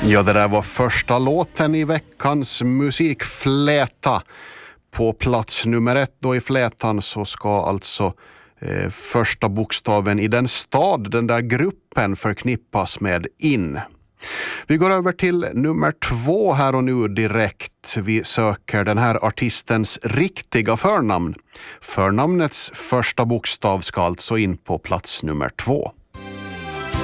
Ja, det där var första låten i veckans musikfläta. På plats nummer 1 då i flätan så ska alltså första bokstaven i den stad, den där gruppen, förknippas med in. Vi går över till nummer 2 här och nu direkt. Vi söker den här artistens riktiga förnamn. Förnamnets första bokstav ska alltså in på plats nummer 2.